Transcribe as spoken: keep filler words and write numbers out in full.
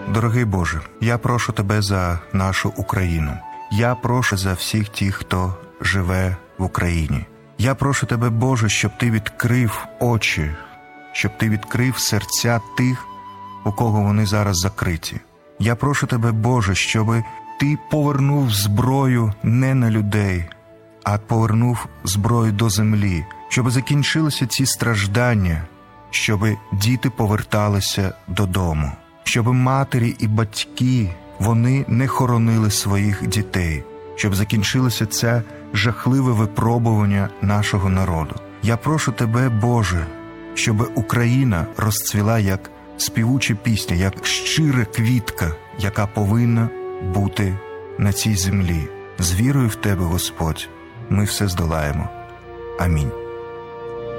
Дорогий Боже, я прошу Тебе за нашу Україну. Я прошу за всіх тих, хто живе в Україні. Я прошу Тебе, Боже, щоб Ти відкрив очі, щоб Ти відкрив серця тих, у кого вони зараз закриті. Я прошу Тебе, Боже, щоб Ти повернув зброю не на людей, а повернув зброю до землі, щоб закінчилися ці страждання, щоб діти поверталися додому, щоб матері і батьки, вони не хоронили своїх дітей, щоб закінчилося це жахливе випробування нашого народу. Я прошу Тебе, Боже, щоб Україна розцвіла як співуча пісня, як щира квітка, яка повинна бути на цій землі. З вірою в Тебе, Господь, ми все здолаємо. Амінь.